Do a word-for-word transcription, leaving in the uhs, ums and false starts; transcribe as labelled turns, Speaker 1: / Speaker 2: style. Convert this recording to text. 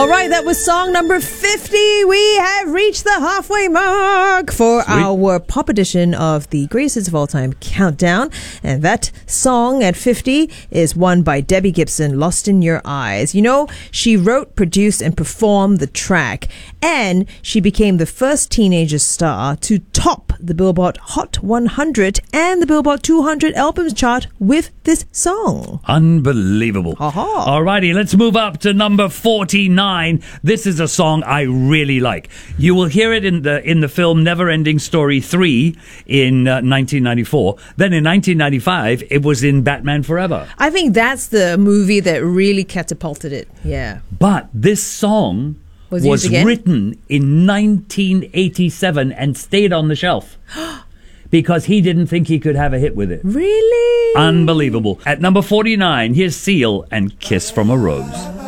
Speaker 1: All right, that was song number fifty. We have reached the halfway mark for
Speaker 2: Sweet.
Speaker 1: our pop edition of the Greatest Hits of All Time Countdown. And that song at fifty is one by Debbie Gibson, Lost in Your Eyes. You know, she wrote, produced, and performed the track. And she became the first teenager star to top the Billboard Hot one hundred and the Billboard two hundred albums chart with this song.
Speaker 2: Unbelievable.
Speaker 1: Aha.
Speaker 2: Alrighty, let's move up to number forty-nine. This is a song I really like. You will hear it in the in the film Neverending Story three in uh, nineteen ninety-four. Then in nineteen ninety-five, it was in Batman Forever.
Speaker 1: I think that's the movie that really catapulted it. Yeah.
Speaker 2: But this song
Speaker 1: Was
Speaker 2: was,
Speaker 1: used again?
Speaker 2: written in nineteen eighty-seven and stayed on the shelf because he didn't think he could have a hit with it.
Speaker 1: Really?
Speaker 2: Unbelievable. At number forty-nine, here's Seal and Kiss from a Rose.